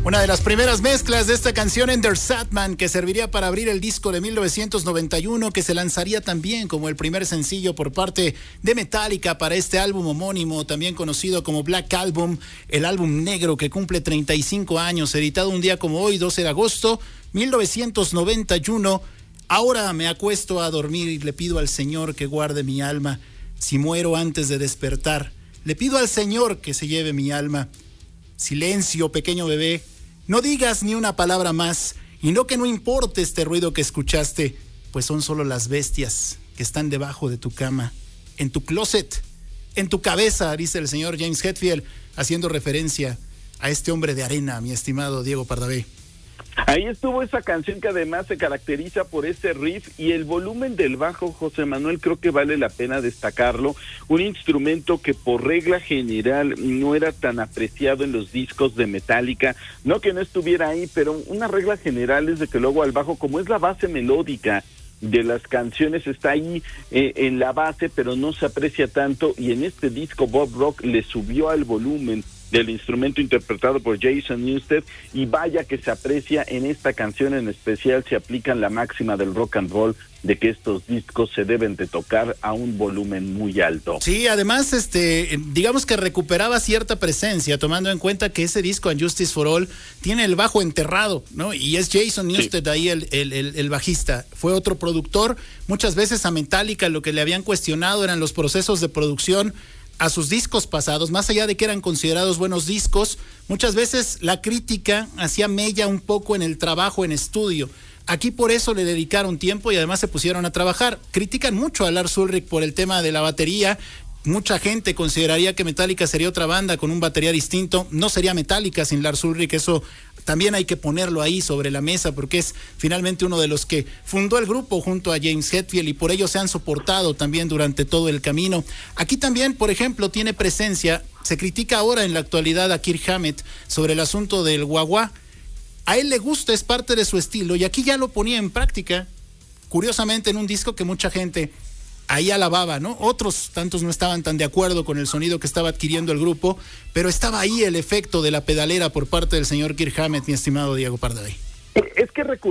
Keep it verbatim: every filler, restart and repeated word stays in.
Una de las primeras mezclas de esta canción, Enter Sandman, que serviría para abrir el disco de mil novecientos noventa y uno, que se lanzaría también como el primer sencillo por parte de Metallica para este álbum homónimo, también conocido como Black Album, el álbum negro que cumple treinta y cinco años, editado un día como hoy, doce de agosto, mil novecientos noventa y uno. Ahora me acuesto a dormir y le pido al Señor que guarde mi alma. Si muero antes de despertar, le pido al Señor que se lleve mi alma. Silencio, pequeño bebé, no digas ni una palabra más, y no que no importe este ruido que escuchaste, pues son solo las bestias que están debajo de tu cama, en tu closet, en tu cabeza, dice el señor James Hetfield, haciendo referencia a este hombre de arena, mi estimado Diego Pardavé. Ahí estuvo esa canción que además se caracteriza por ese riff y el volumen del bajo, José Manuel, creo que vale la pena destacarlo, un instrumento que por regla general no era tan apreciado en los discos de Metallica, no que no estuviera ahí, pero una regla general es de que luego al bajo, como es la base melódica de las canciones, está ahí eh, en la base, pero no se aprecia tanto, y en este disco Bob Rock le subió al volumen del instrumento interpretado por Jason Newsted, y vaya que se aprecia en esta canción en especial. Se aplican la máxima del rock and roll de que estos discos se deben de tocar a un volumen muy alto. Sí, además, este, digamos que recuperaba cierta presencia, tomando en cuenta que ese disco, And Justice for All, tiene el bajo enterrado, ¿no? Y es Jason Newsted sí. ahí el, el, el, el bajista. Fue otro productor. Muchas veces a Metallica lo que le habían cuestionado eran los procesos de producción a sus discos pasados, más allá de que eran considerados buenos discos, muchas veces la crítica hacía mella un poco en el trabajo en estudio. Aquí por eso le dedicaron tiempo y además se pusieron a trabajar. Critican mucho a Lars Ulrich por el tema de la batería. Mucha gente consideraría que Metallica sería otra banda con un batería distinto. No sería Metallica sin Lars Ulrich, eso también hay que ponerlo ahí sobre la mesa porque es finalmente uno de los que fundó el grupo junto a James Hetfield y por ello se han soportado también durante todo el camino. Aquí también, por ejemplo, tiene presencia, se critica ahora en la actualidad a Kirk Hammett sobre el asunto del guagua. A él le gusta, es parte de su estilo y aquí ya lo ponía en práctica, curiosamente en un disco que mucha gente ahí alababa, ¿no? Otros tantos no estaban tan de acuerdo con el sonido que estaba adquiriendo el grupo, pero estaba ahí el efecto de la pedalera por parte del señor Kirk Hammett, mi estimado Diego Pardavé. Es que recurrir